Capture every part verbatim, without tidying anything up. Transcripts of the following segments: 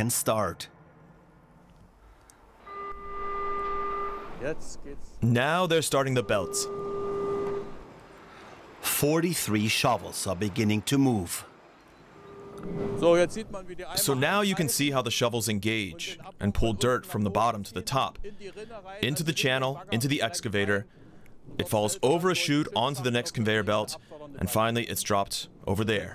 can start. Now they're starting the belts. forty-three shovels are beginning to move. So now you can see how the shovels engage and pull dirt from the bottom to the top, into the channel, into the excavator. It falls over a chute onto the next conveyor belt, and finally it's dropped over there.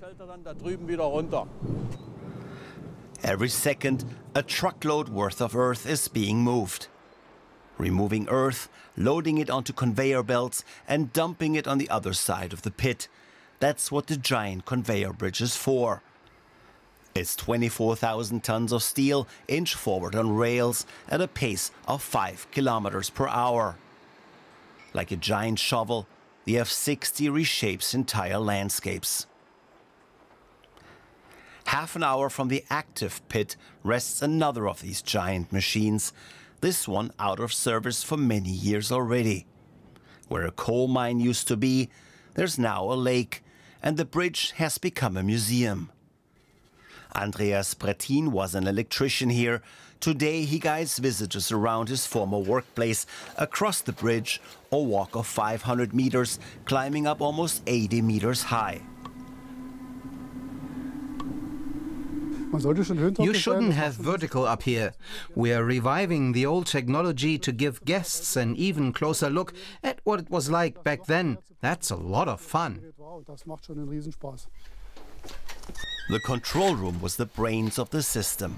Every second, a truckload worth of earth is being moved. Removing earth, loading it onto conveyor belts, and dumping it on the other side of the pit. That's what the giant conveyor bridge is for. It's twenty-four thousand tons of steel inch forward on rails at a pace of five kilometers per hour. Like a giant shovel, the F sixty reshapes entire landscapes. Half an hour from the active pit rests another of these giant machines, this one out of service for many years already. Where a coal mine used to be, there's now a lake, and the bridge has become a museum. Andreas Brettin was an electrician here. Today he guides visitors around his former workplace, across the bridge, a walk of five hundred meters, climbing up almost eighty meters high. You shouldn't have vertical up here. We are reviving the old technology to give guests an even closer look at what it was like back then. That's a lot of fun. The control room was the brains of the system.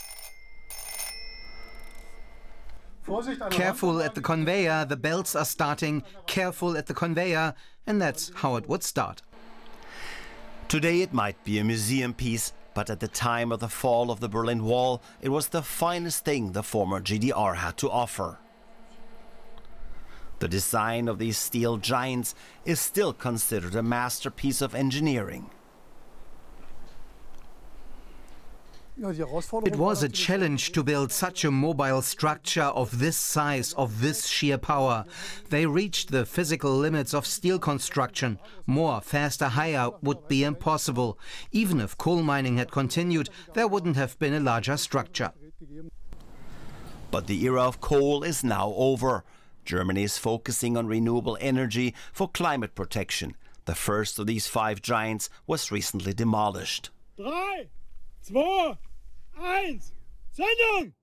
Careful at the conveyor, the belts are starting. Careful at the conveyor, and that's how it would start. Today it might be a museum piece, but at the time of the fall of the Berlin Wall, it was the finest thing the former G D R had to offer. The design of these steel giants is still considered a masterpiece of engineering. It was a challenge to build such a mobile structure of this size, of this sheer power. They reached the physical limits of steel construction. More, faster, higher would be impossible. Even if coal mining had continued, there wouldn't have been a larger structure. But the era of coal is now over. Germany is focusing on renewable energy for climate protection. The first of these five giants was recently demolished. Drei, zwei, eins, Sendung!